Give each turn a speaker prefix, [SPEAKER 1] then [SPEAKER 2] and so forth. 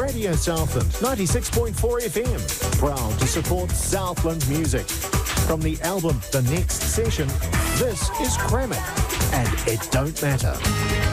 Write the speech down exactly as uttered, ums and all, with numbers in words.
[SPEAKER 1] Radio Southland, ninety-six point four F M. Proud to support Southland music. From the album The Next Session, this is Cram It, and It Don't Matter.